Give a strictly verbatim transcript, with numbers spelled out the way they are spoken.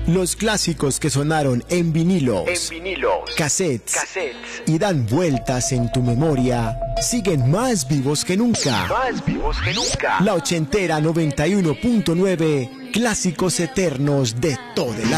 Los clásicos que sonaron en vinilos, En vinilos, cassettes, cassettes, y dan vueltas en tu memoria, siguen más vivos que nunca. más vivos que nunca. La ochentera noventa y uno punto nueve, clásicos eternos de todo el año.